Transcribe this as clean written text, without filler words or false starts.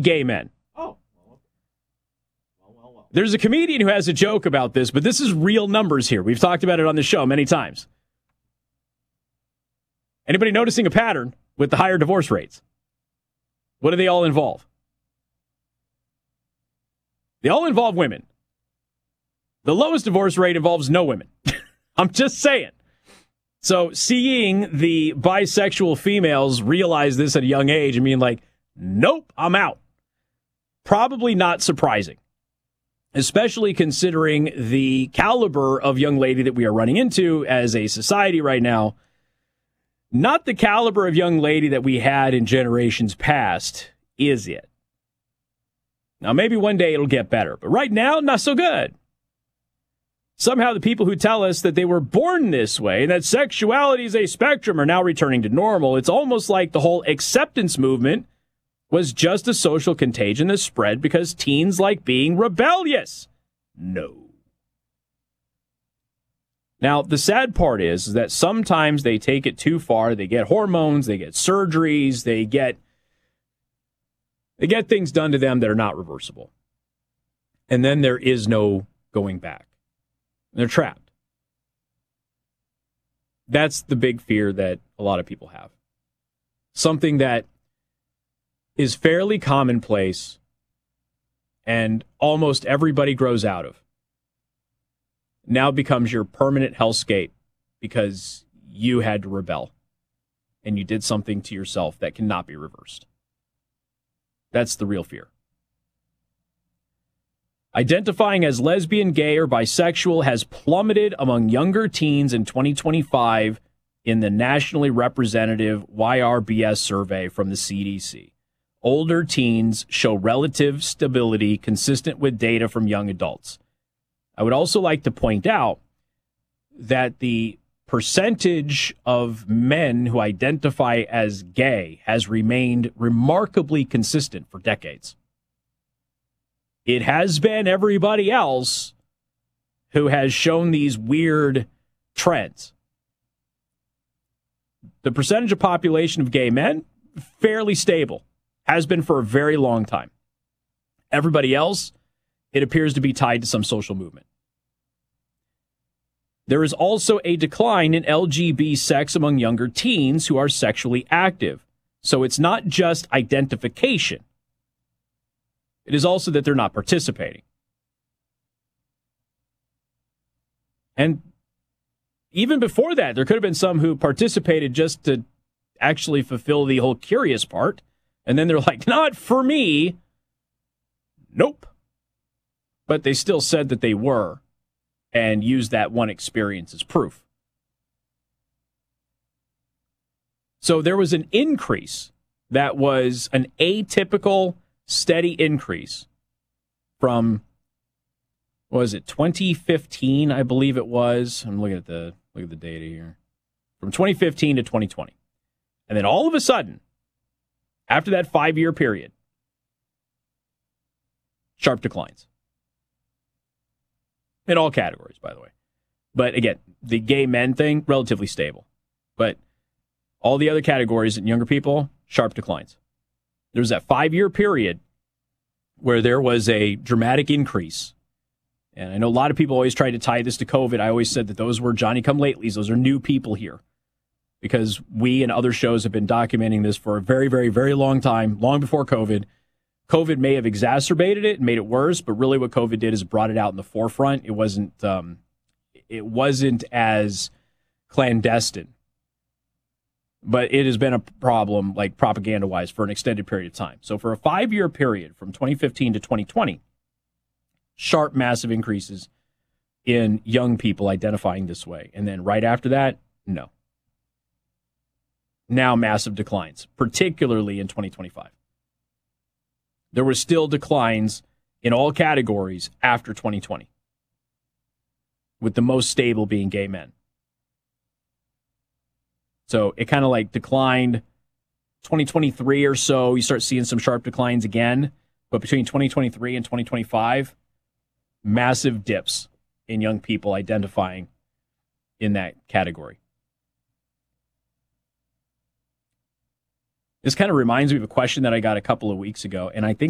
gay men. Oh. There's a comedian who has a joke about this, but this is real numbers here. We've talked about it on the show many times. Anybody noticing a pattern with the higher divorce rates? What do they all involve? They all involve women. The lowest divorce rate involves no women. I'm just saying. So seeing the bisexual females realize this at a young age and being like, nope, I'm out. Probably not surprising, especially considering the caliber of young lady that we are running into as a society right now. Not the caliber of young lady that we had in generations past, is it? Now, maybe one day it'll get better, but right now, not so good. Somehow the people who tell us that they were born this way and that sexuality is a spectrum are now returning to normal. It's almost like the whole acceptance movement was just a social contagion that spread because teens like being rebellious. No. Now, the sad part is that sometimes they take it too far. They get hormones, they get surgeries, they get things done to them that are not reversible. And then there is no going back. They're trapped. That's the big fear that a lot of people have. Something that is fairly commonplace and almost everybody grows out of now becomes your permanent hellscape because you had to rebel and you did something to yourself that cannot be reversed. That's the real fear. Identifying as lesbian, gay, or bisexual has plummeted among younger teens in 2025 in the nationally representative YRBS survey from the CDC. Older teens show relative stability consistent with data from young adults. I would also like to point out that the percentage of men who identify as gay has remained remarkably consistent for decades. It has been everybody else who has shown these weird trends. The percentage of population of gay men, fairly stable, has been for a very long time. Everybody else, it appears to be tied to some social movement. There is also a decline in LGB sex among younger teens who are sexually active. So it's not just identification. It is also that they're not participating. And even before that, there could have been some who participated just to actually fulfill the whole curious part. And then they're like, not for me. Nope. But they still said that they were and used that one experience as proof. So there was an increase that was an atypical, steady increase from, what was it, 2015, I believe it was. I'm looking at the data here. From 2015 to 2020. And then all of a sudden, after that 5-year period, sharp declines. In all categories, by the way. But again, the gay men thing, relatively stable. But all the other categories in younger people, sharp declines. There was that 5-year period where there was a dramatic increase. And I know a lot of people always try to tie this to COVID. I always said that those were Johnny-come-latelys. Those are new people here. Because we and other shows have been documenting this for a very, very, very long time, long before COVID. COVID may have exacerbated it and made it worse, but really what COVID did is it brought it out in the forefront. It wasn't as clandestine. But it has been a problem, like propaganda-wise, for an extended period of time. So for a 5-year period, from 2015 to 2020, sharp, massive increases in young people identifying this way. And then right after that, no. Now massive declines, particularly in 2025. There were still declines in all categories after 2020, with the most stable being gay men. So it kind of like declined 2023 or so. You start seeing some sharp declines again. But between 2023 and 2025, massive dips in young people identifying in that category. This kind of reminds me of a question that I got a couple of weeks ago, and I think